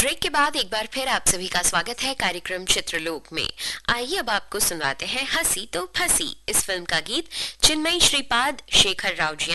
Break के बाद एक बार फिर आप सभी का स्वागत है कार्यक्रम चित्रलोक में। आइए अब आपको सुनवाते हैं हंसी तो फंसी इस फिल्म का गीत चिन्मयी श्रीपाद शेखर राव जी